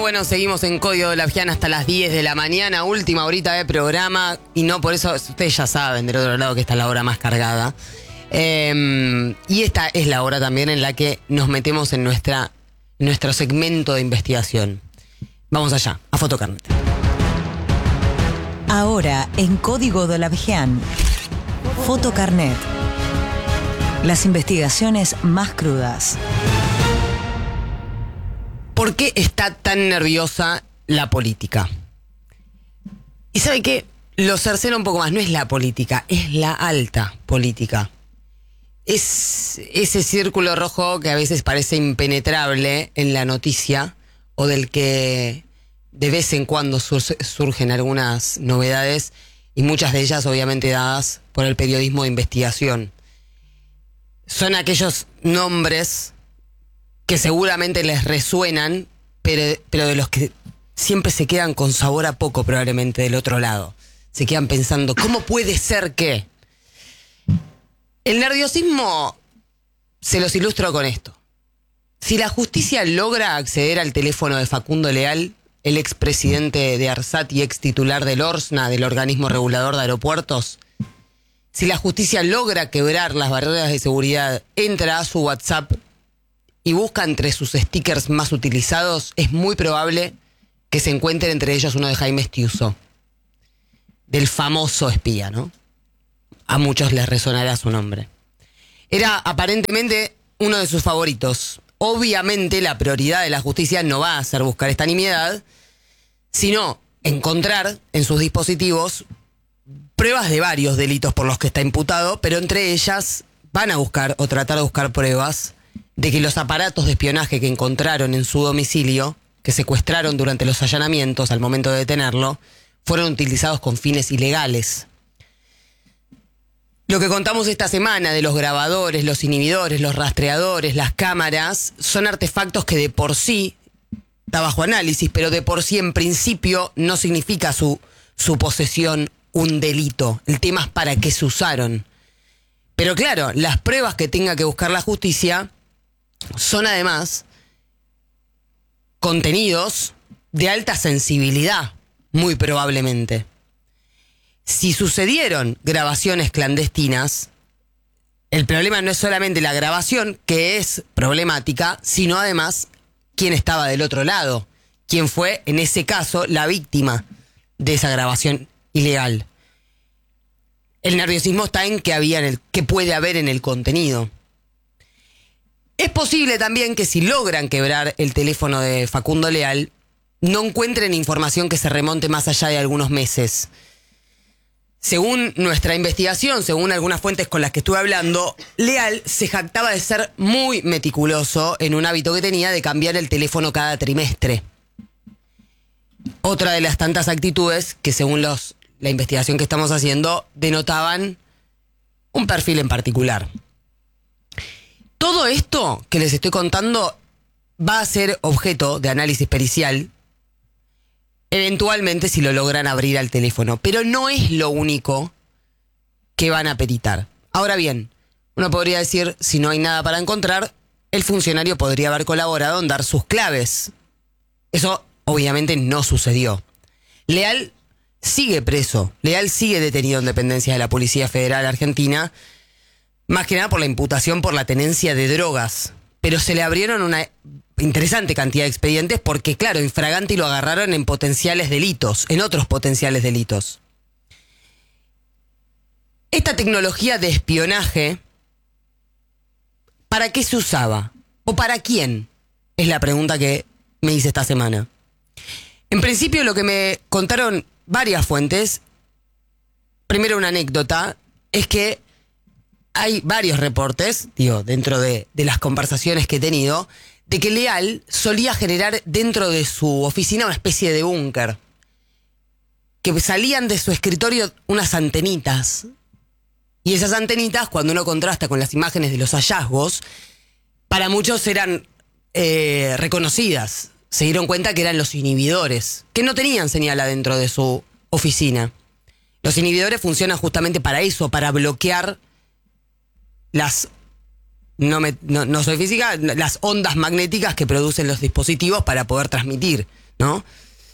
Bueno, seguimos en Código de la Fiana hasta las 10 de la mañana, última horita de programa, y no por eso, ustedes ya saben del otro lado que esta es la hora más cargada. Y esta es la hora también en la que nos metemos en nuestro segmento de investigación. Vamos allá, a Fotocarnet. Ahora en Código de la Vigian, Fotocarnet. Las investigaciones más crudas. ¿Por qué está tan nerviosa la política? Y ¿sabe qué? Lo cerceno un poco más, no es la política, es la alta política. Es ese círculo rojo que a veces parece impenetrable en la noticia o del que de vez en cuando surgen algunas novedades y muchas de ellas obviamente dadas por el periodismo de investigación. Son aquellos nombres que seguramente les resuenan, pero de los que siempre se quedan con sabor a poco probablemente del otro lado. Se quedan pensando, ¿cómo puede ser que? El nerviosismo se los ilustro con esto. Si la justicia logra acceder al teléfono de Facundo Leal, el expresidente de ARSAT y ex titular del ORSNA, del organismo regulador de aeropuertos, si la justicia logra quebrar las barreras de seguridad, entra a su WhatsApp y busca entre sus stickers más utilizados, es muy probable que se encuentre entre ellos uno de Jaime Estiuso, del famoso espía, ¿no? A muchos les resonará su nombre. Era aparentemente uno de sus favoritos. Obviamente la prioridad de la justicia no va a ser buscar esta nimiedad, sino encontrar en sus dispositivos pruebas de varios delitos por los que está imputado, pero entre ellas van a buscar o tratar de buscar pruebas de que los aparatos de espionaje que encontraron en su domicilio, que secuestraron durante los allanamientos al momento de detenerlo, fueron utilizados con fines ilegales. Lo que contamos esta semana de los grabadores, los inhibidores, los rastreadores, las cámaras, son artefactos que de por sí, está bajo análisis, pero de por sí en principio no significa su posesión un delito. El tema es para qué se usaron. Pero claro, las pruebas que tenga que buscar la justicia son además contenidos de alta sensibilidad, muy probablemente. Si sucedieron grabaciones clandestinas, el problema no es solamente la grabación, que es problemática, sino además quién estaba del otro lado, quién fue, en ese caso, la víctima de esa grabación ilegal. El nerviosismo está en qué puede haber en el contenido. Es posible también que si logran quebrar el teléfono de Facundo Leal, no encuentren información que se remonte más allá de algunos meses. Según nuestra investigación, según algunas fuentes con las que estuve hablando, Leal se jactaba de ser muy meticuloso en un hábito que tenía de cambiar el teléfono cada trimestre. Otra de las tantas actitudes que según la investigación que estamos haciendo denotaban un perfil en particular. Todo esto que les estoy contando va a ser objeto de análisis pericial, eventualmente si lo logran abrir al teléfono, pero no es lo único que van a peritar. Ahora bien, uno podría decir, si no hay nada para encontrar, el funcionario podría haber colaborado en dar sus claves. Eso obviamente no sucedió. Leal sigue preso, Leal sigue detenido en dependencias de la Policía Federal Argentina, más que nada por la imputación por la tenencia de drogas. Pero se le abrieron una interesante cantidad de expedientes porque, claro, infraganti lo agarraron en potenciales delitos, en otros potenciales delitos. Esta tecnología de espionaje, ¿para qué se usaba? ¿O para quién? Es la pregunta que me hice esta semana. En principio, lo que me contaron varias fuentes, primero una anécdota, es que hay varios reportes, dentro de las conversaciones que he tenido, de que Leal solía generar dentro de su oficina una especie de búnker. Que salían de su escritorio unas antenitas. Y esas antenitas, cuando uno contrasta con las imágenes de los hallazgos, para muchos eran reconocidas. Se dieron cuenta que eran los inhibidores, que no tenían señal adentro de su oficina. Los inhibidores funcionan justamente para eso, para bloquear las no soy física, las ondas magnéticas que producen los dispositivos para poder transmitir. ¿no?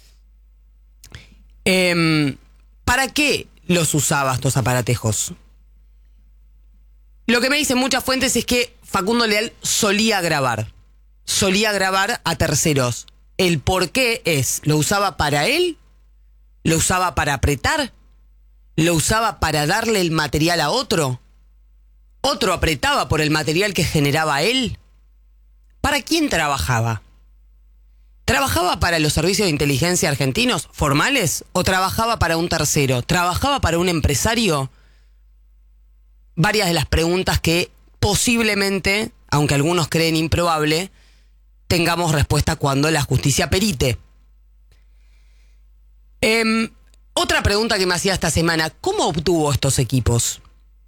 ¿Para qué los usaba estos aparatejos? Lo que me dicen muchas fuentes es que Facundo Leal solía grabar a terceros. El por qué es, ¿lo usaba para él? ¿Lo usaba para apretar? ¿Lo usaba para darle el material a otro? ¿Otro apretaba por el material que generaba él? ¿Para quién trabajaba? ¿Trabajaba para los servicios de inteligencia argentinos formales o trabajaba para un tercero? ¿Trabajaba para un empresario? Varias de las preguntas que posiblemente, aunque algunos creen improbable, tengamos respuesta cuando la justicia perite. Otra pregunta que me hacía esta semana: ¿cómo obtuvo estos equipos?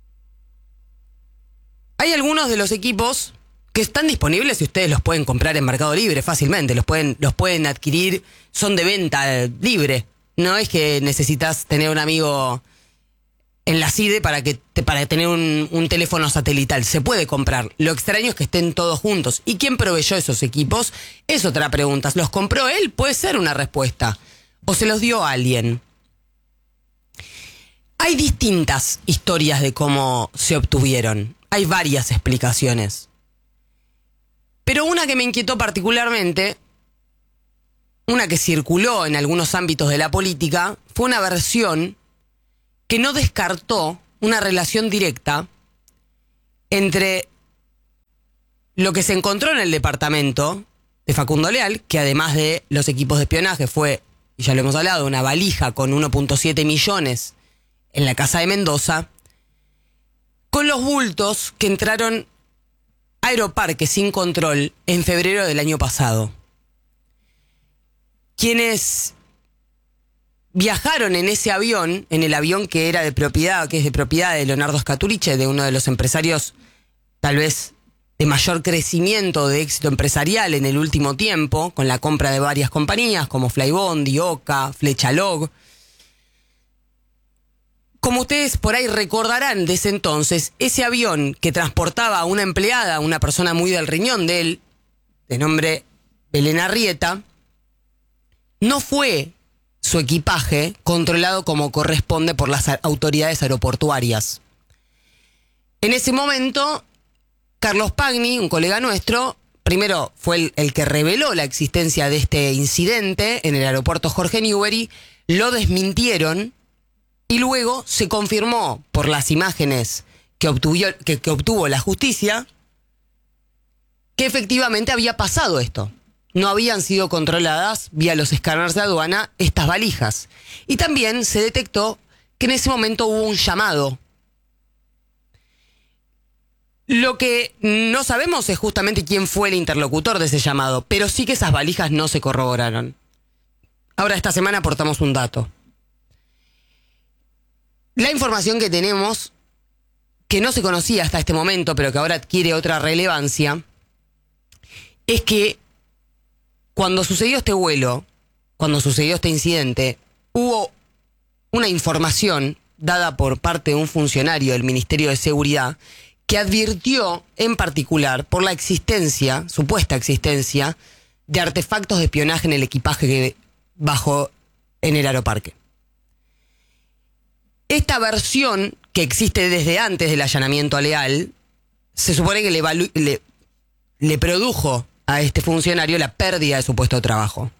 Hay algunos de los equipos que están disponibles y ustedes los pueden comprar en Mercado Libre fácilmente, los pueden adquirir, son de venta libre. No es que necesitas tener un amigo en la CIDE para tener un teléfono satelital. Se puede comprar. Lo extraño es que estén todos juntos. ¿Y quién proveyó esos equipos? Es otra pregunta. ¿Los compró él? Puede ser una respuesta. ¿O se los dio a alguien? Hay distintas historias de cómo se obtuvieron. Hay varias explicaciones. Pero una que me inquietó particularmente, una que circuló en algunos ámbitos de la política, fue una versión que no descartó una relación directa entre lo que se encontró en el departamento de Facundo Leal, que además de los equipos de espionaje fue, y ya lo hemos hablado, una valija con 1.7 millones en la casa de Mendoza, con los bultos que entraron a Aeroparque sin control en febrero del año pasado. Quienes viajaron en ese avión, en el avión que es de propiedad de Leonardo Scaturice, de uno de los empresarios tal vez de mayor crecimiento, de éxito empresarial en el último tiempo, con la compra de varias compañías como Flybondi, Oca, Flechalog. Como ustedes por ahí recordarán de ese entonces, ese avión que transportaba a una empleada, una persona muy del riñón de él, de nombre Belén Arrieta, no fue su equipaje controlado como corresponde por las autoridades aeroportuarias. En ese momento, Carlos Pagni, un colega nuestro, primero fue el que reveló la existencia de este incidente en el aeropuerto Jorge Newbery, lo desmintieron y luego se confirmó por las imágenes que obtuvo la justicia que efectivamente había pasado esto. No habían sido controladas vía los escáneres de aduana estas valijas. Y también se detectó que en ese momento hubo un llamado. Lo que no sabemos es justamente quién fue el interlocutor de ese llamado, pero sí que esas valijas no se corroboraron. Ahora, esta semana aportamos un dato. La información que tenemos, que no se conocía hasta este momento, pero que ahora adquiere otra relevancia, es que cuando sucedió este vuelo, cuando sucedió este incidente, hubo una información dada por parte de un funcionario del Ministerio de Seguridad que advirtió en particular por la supuesta existencia, de artefactos de espionaje en el equipaje que bajó en el Aeroparque. Esta versión, que existe desde antes del allanamiento a Leal, se supone que le produjo a este funcionario la pérdida de su puesto de trabajo.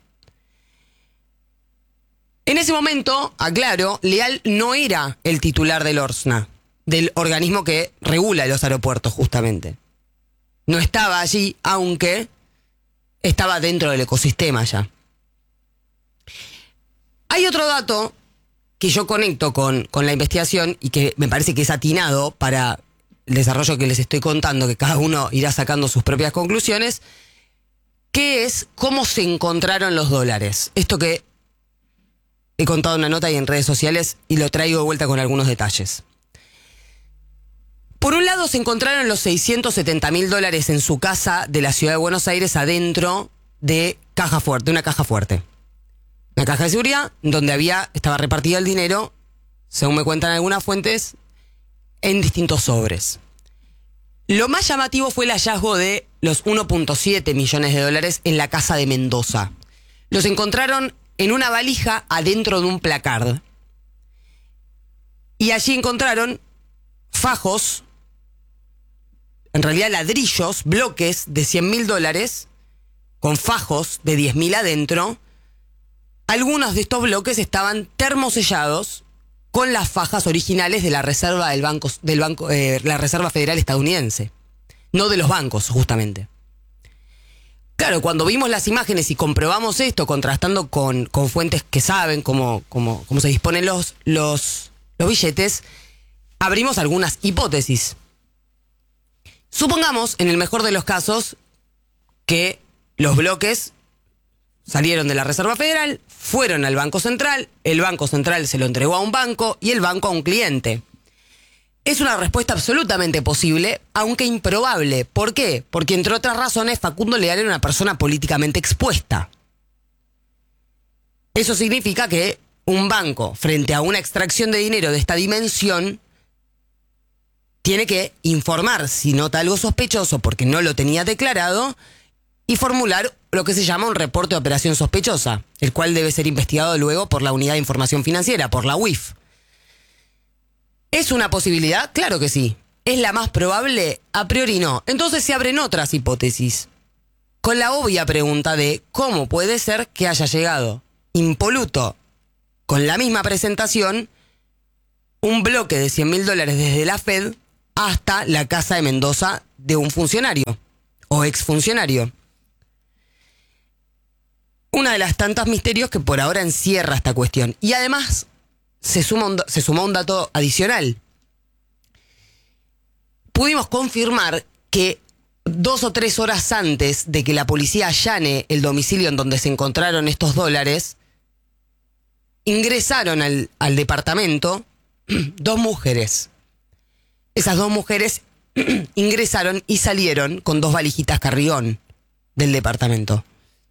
En ese momento, aclaro, Leal no era el titular del ORSNA, del organismo que regula los aeropuertos justamente. No estaba allí, aunque estaba dentro del ecosistema ya. Hay otro dato que yo conecto con la investigación y que me parece que es atinado para el desarrollo que les estoy contando, que cada uno irá sacando sus propias conclusiones, que es cómo se encontraron los dólares. Esto que he contado en una nota y en redes sociales y lo traigo de vuelta con algunos detalles. Por un lado se encontraron los $670.000 en su casa de la ciudad de Buenos Aires adentro de una caja fuerte. Una caja de seguridad donde estaba repartido el dinero, según me cuentan algunas fuentes, en distintos sobres. Lo más llamativo fue el hallazgo de los $1.7 millones en la casa de Mendoza. los encontraron en una valija adentro de un placard. Y allí encontraron fajos, en realidad ladrillos, bloques de $100.000 con fajos de 10.000 adentro. Algunos de estos bloques estaban termosellados con las fajas originales de la reserva la Reserva Federal estadounidense, no de los bancos, justamente. Claro, cuando vimos las imágenes y comprobamos esto, contrastando con fuentes que saben cómo se disponen los billetes, abrimos algunas hipótesis. Supongamos, en el mejor de los casos, que los bloques salieron de la Reserva Federal, fueron al Banco Central, el Banco Central se lo entregó a un banco y el banco a un cliente. Es una respuesta absolutamente posible, aunque improbable. ¿Por qué? Porque, entre otras razones, Facundo Leal era una persona políticamente expuesta. Eso significa que un banco, frente a una extracción de dinero de esta dimensión, tiene que informar si nota algo sospechoso porque no lo tenía declarado y formular lo que se llama un reporte de operación sospechosa, el cual debe ser investigado luego por la Unidad de Información Financiera, por la UIF. ¿Es una posibilidad? Claro que sí. ¿Es la más probable? A priori no. Entonces se abren otras hipótesis, con la obvia pregunta de cómo puede ser que haya llegado impoluto, con la misma presentación, un bloque de $100.000 desde la Fed hasta la casa de Mendoza de un funcionario o exfuncionario. Una de las tantos misterios que por ahora encierra esta cuestión. Y además se sumó un dato adicional. Pudimos confirmar que 2 o 3 horas antes de que la policía allane el domicilio en donde se encontraron estos dólares, ingresaron al departamento 2 mujeres. Esas 2 mujeres ingresaron y salieron con 2 valijitas carrión del departamento.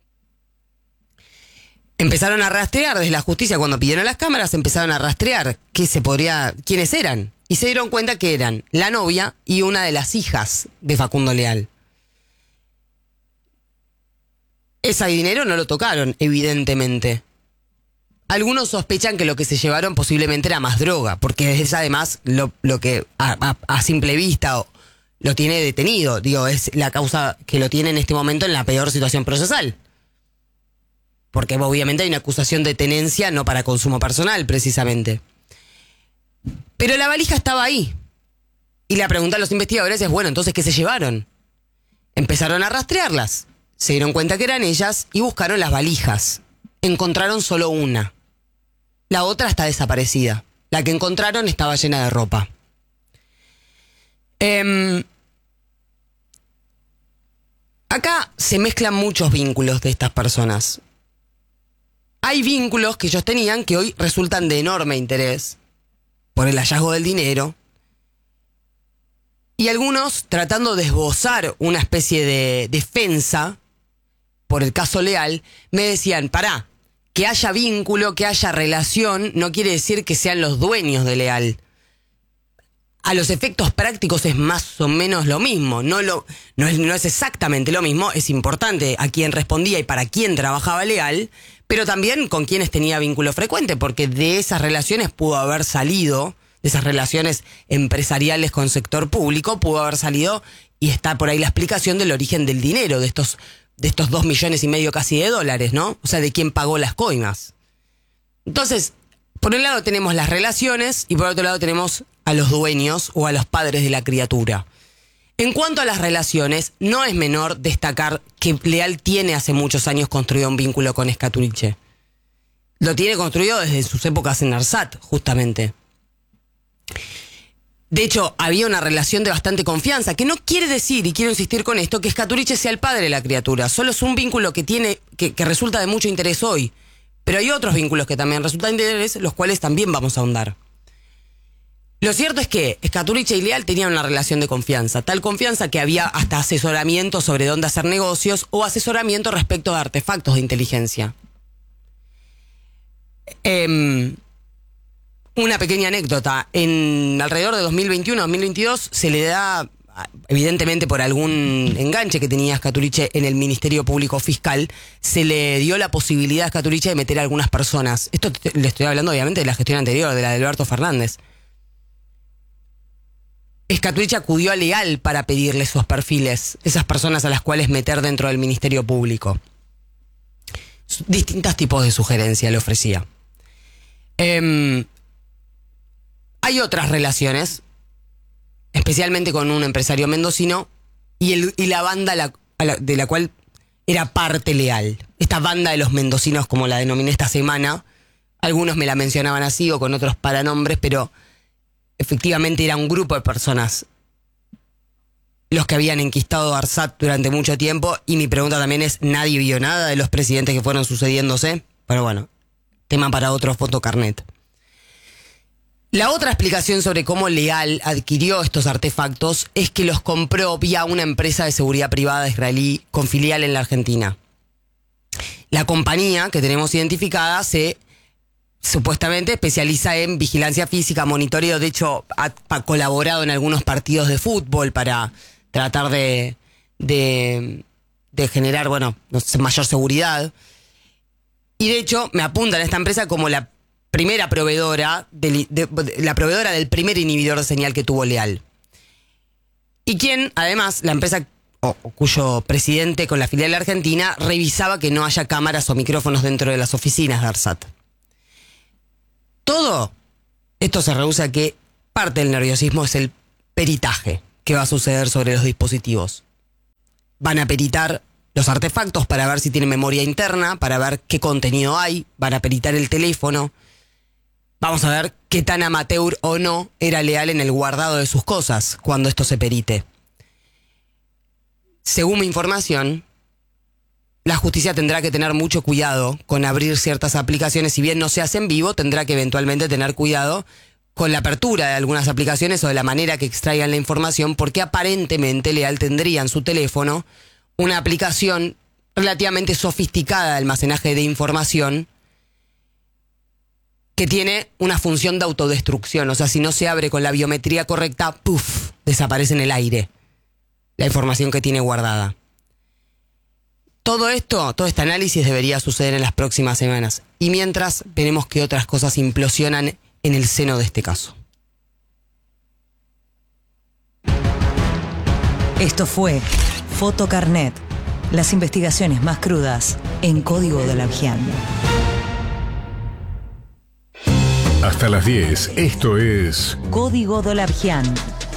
Empezaron a rastrear desde la justicia, cuando pidieron las cámaras, empezaron a rastrear quiénes eran. Y se dieron cuenta que eran la novia y una de las hijas de Facundo Leal. Ese dinero no lo tocaron, evidentemente. Algunos sospechan que lo que se llevaron posiblemente era más droga, porque es además lo que a simple vista lo tiene detenido. Digo, es la causa que lo tiene en este momento en la peor situación procesal. Porque obviamente hay una acusación de tenencia no para consumo personal, precisamente. Pero la valija estaba ahí. Y la pregunta a los investigadores es, bueno, entonces, ¿qué se llevaron? Empezaron a rastrearlas. Se dieron cuenta que eran ellas y buscaron las valijas. Encontraron solo una. La otra está desaparecida. La que encontraron estaba llena de ropa. Acá se mezclan muchos vínculos de estas personas. Hay vínculos que ellos tenían que hoy resultan de enorme interés por el hallazgo del dinero. Y algunos tratando de esbozar una especie de defensa por el caso Leal, me decían, pará, que haya vínculo, que haya relación, no quiere decir que sean los dueños de Leal. A los efectos prácticos es más o menos lo mismo, no es exactamente lo mismo, es importante a quién respondía y para quién trabajaba Leal, pero también con quienes tenía vínculo frecuente, porque de esas relaciones pudo haber salido, de esas relaciones empresariales con sector público, pudo haber salido, y está por ahí la explicación del origen del dinero, de estos 2,5 millones casi de dólares, ¿no? O sea, de quién pagó las coimas. Entonces, por un lado tenemos las relaciones y por otro lado tenemos a los dueños o a los padres de la criatura. En cuanto a las relaciones, no es menor destacar que Leal tiene hace muchos años construido un vínculo con Scaturice. Lo tiene construido desde sus épocas en ARSAT, justamente. De hecho, había una relación de bastante confianza, que no quiere decir, y quiero insistir con esto, que Scaturice sea el padre de la criatura. Solo es un vínculo que resulta de mucho interés hoy. Pero hay otros vínculos que también resultan de interés, los cuales también vamos a ahondar. Lo cierto es que Scaturice y Leal tenían una relación de confianza, tal confianza que había hasta asesoramiento sobre dónde hacer negocios o asesoramiento respecto a artefactos de inteligencia. Una pequeña anécdota, en alrededor de 2021-2022 se le da evidentemente por algún enganche que tenía Scatuliche en el Ministerio Público Fiscal, se le dio la posibilidad a Scatuliche de meter a algunas personas. Esto le estoy hablando obviamente de la gestión anterior, de la de Alberto Fernández. Scatuliche acudió a Leal para pedirle esos perfiles, esas personas a las cuales meter dentro del Ministerio Público. Distintos tipos de sugerencia le ofrecía. Hay otras relaciones, especialmente con un empresario mendocino y la banda de la cual era parte Leal. Esta banda de los mendocinos, como la denominé esta semana, algunos me la mencionaban así o con otros paranombres, pero efectivamente era un grupo de personas los que habían enquistado a ARSAT durante mucho tiempo. Y mi pregunta también es, ¿nadie vio nada de los presidentes que fueron sucediéndose? Pero bueno, tema para otro fotocarnet. La otra explicación sobre cómo Leal adquirió estos artefactos es que los compró vía una empresa de seguridad privada israelí con filial en la Argentina. La compañía que tenemos identificada se supuestamente especializa en vigilancia física, monitoreo. De hecho, ha colaborado en algunos partidos de fútbol para tratar de generar, mayor seguridad. Y de hecho, me apuntan a esta empresa como la primera proveedora la proveedora del primer inhibidor de señal que tuvo Leal. Y quien, además, la empresa cuyo presidente con la filial argentina revisaba que no haya cámaras o micrófonos dentro de las oficinas de ARSAT. Todo esto se reduce a que parte del nerviosismo es el peritaje que va a suceder sobre los dispositivos. Van a peritar los artefactos para ver si tienen memoria interna, para ver qué contenido hay, van a peritar el teléfono. Vamos a ver qué tan amateur o no era Leal en el guardado de sus cosas cuando esto se perite. Según mi información, la justicia tendrá que tener mucho cuidado con abrir ciertas aplicaciones. Si bien no se hace en vivo, tendrá que eventualmente tener cuidado con la apertura de algunas aplicaciones o de la manera que extraigan la información, porque aparentemente Leal tendría en su teléfono una aplicación relativamente sofisticada de almacenaje de información que tiene una función de autodestrucción. O sea, si no se abre con la biometría correcta, ¡puf!, desaparece en el aire la información que tiene guardada. Todo este análisis debería suceder en las próximas semanas. Y mientras, veremos que otras cosas implosionan en el seno de este caso. Esto fue Fotocarnet. Las investigaciones más crudas en Código de la Vigían. Hasta las 10, esto es Código de la Vigían.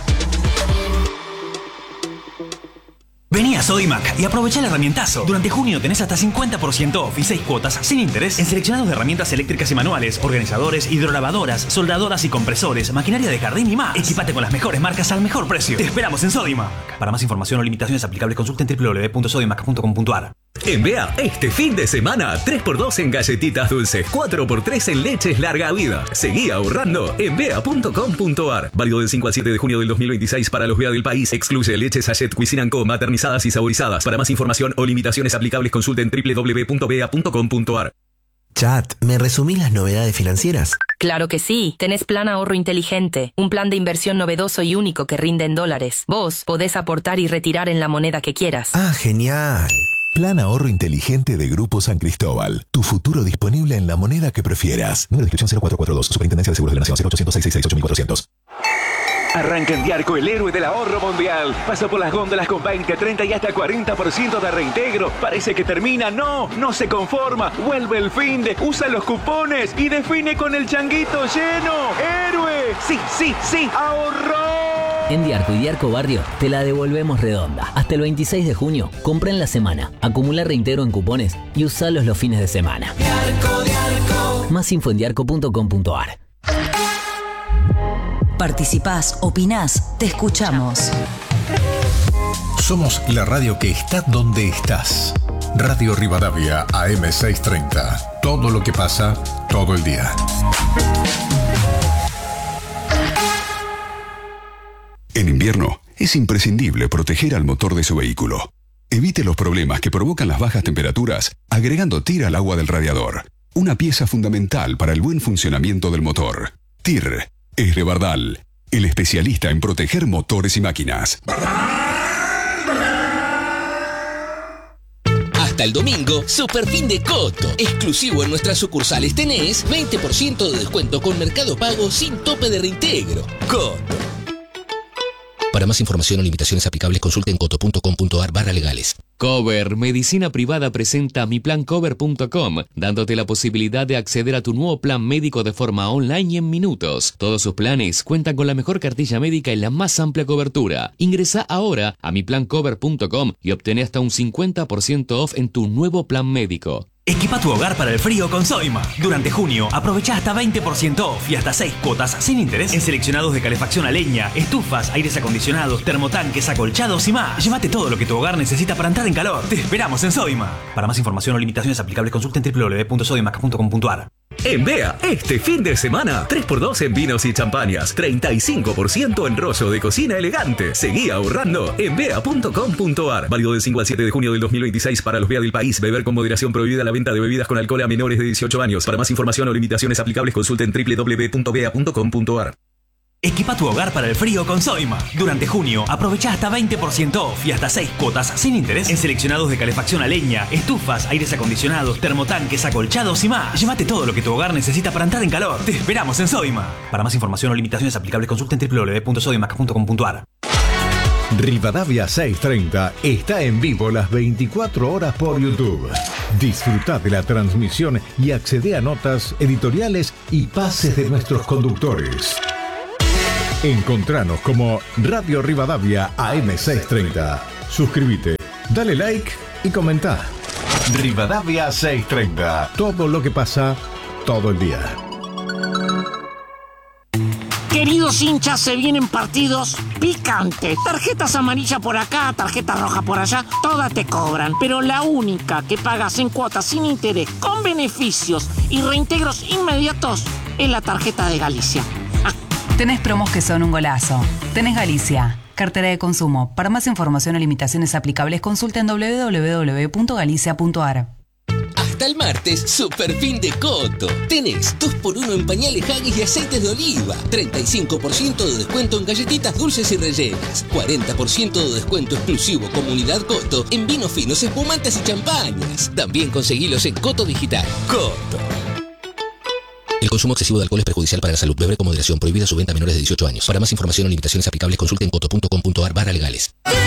Vení a Sodimac y aprovecha el herramientazo. Durante junio tenés hasta 50% off y 6 cuotas sin interés en seleccionados de herramientas eléctricas y manuales, organizadores, hidrolavadoras, soldadoras y compresores, maquinaria de jardín y más. Equipate con las mejores marcas al mejor precio. Te esperamos en Sodimac. Para más información o limitaciones aplicables, consulten www.sodimac.com.ar. En BEA, este fin de semana, 3x2 en galletitas dulces, 4x3 en leches larga vida. Seguí ahorrando en bea.com.ar. Válido del 5 al 7 de junio del 2026 para los BEA del país. Excluye leches Sachet Cuisine & Co, maternizadas y saborizadas. Para más información o limitaciones aplicables, consulten www.bea.com.ar. Chat, ¿me resumís las novedades financieras? Claro que sí. Tenés Plan Ahorro Inteligente, un plan de inversión novedoso y único que rinde en dólares. Vos podés aportar y retirar en la moneda que quieras. Ah, genial. Plan Ahorro Inteligente de Grupo San Cristóbal. Tu futuro disponible en la moneda que prefieras. Número de inscripción 0442. Superintendencia de Seguros de la Nación 0800 666 8400. Arranca en Diarco el héroe del ahorro mundial. Pasa por las góndolas con 20, 30 y hasta 40% de reintegro. Parece que termina. No se conforma. Vuelve el fin de, usa los cupones y define con el changuito lleno. ¡Héroe! Sí, ahorró. En Diarco y Diarco Barrio te la devolvemos redonda. Hasta el 26 de junio, compra en la semana, acumula reintegro en cupones y usalos los fines de semana. Diarco. Más info en diarco.com.ar. Participás, opinás, te escuchamos. Somos la radio que está donde estás. Radio Rivadavia AM630. Todo lo que pasa, todo el día. En invierno, es imprescindible proteger al motor de su vehículo. Evite los problemas que provocan las bajas temperaturas agregando TIR al agua del radiador. Una pieza fundamental para el buen funcionamiento del motor. TIR es de Bardal. el especialista en proteger motores y máquinas. Hasta el domingo, Super Fin de Coto. Exclusivo en nuestras sucursales tenés 20% de descuento con Mercado Pago sin tope de reintegro. Coto. Para más información o limitaciones aplicables, consulten coto.com.ar/legales. Cover Medicina Privada presenta miplancover.com, dándote la posibilidad de acceder a tu nuevo plan médico de forma online y en minutos. Todos sus planes cuentan con la mejor cartilla médica y la más amplia cobertura. Ingresa ahora a miplancover.com y obtén hasta un 50% off en tu nuevo plan médico. Equipa tu hogar para el frío con Soima. Durante junio, aprovecha hasta 20% off y hasta 6 cuotas sin interés en seleccionados de calefacción a leña, estufas, aires acondicionados, termotanques, acolchados y más. Llévate todo lo que tu hogar necesita para entrar en calor. Te esperamos en Soima. Para más información o limitaciones aplicables, consulten www.soimac.com.ar. En Bea, este fin de semana, 3x2 en vinos y champañas, 35% en rollo de cocina elegante. Seguí ahorrando en bea.com.ar. Válido del 5 al 7 de junio del 2026 para los Bea del país. Beber con moderación, prohibida la venta de bebidas con alcohol a menores de 18 años. Para más información o limitaciones aplicables, consulten www.bea.com.ar. Equipa tu hogar para el frío con Soima. Durante junio, aprovecha hasta 20% off y hasta 6 cuotas sin interés en seleccionados de calefacción a leña, estufas, aires acondicionados, termotanques, acolchados y más. Llévate todo lo que tu hogar necesita para entrar en calor. Te esperamos en Soima. Para más información o limitaciones aplicables, consulten www.soimac.com.ar. Rivadavia 630 está en vivo las 24 horas por YouTube. Disfruta de la transmisión y accede a notas, editoriales y pases de nuestros conductores. Encontranos como Radio Rivadavia AM630. Suscríbete, dale like y comenta. Rivadavia 630. Todo lo que pasa todo el día. Queridos hinchas, se vienen partidos picantes. Tarjetas amarillas por acá, tarjeta roja por allá, todas te cobran. Pero la única que pagas en cuotas sin interés, con beneficios y reintegros inmediatos, es la tarjeta de Galicia. Tenés promos que son un golazo. Tenés Galicia, cartera de consumo. Para más información o limitaciones aplicables, consulten www.galicia.ar. Hasta el martes, Super Fin de Coto. Tenés 2x1 en pañales Haggis y aceites de oliva. 35% de descuento en galletitas dulces y rellenas. 40% de descuento exclusivo Comunidad Coto en vinos finos, espumantes y champañas. También conseguilos en Coto Digital. Coto. El consumo excesivo de alcohol es perjudicial para la salud. Beber con moderación. Prohibida su venta a menores de 18 años. Para más información o limitaciones aplicables, consulten coto.com.ar/legales.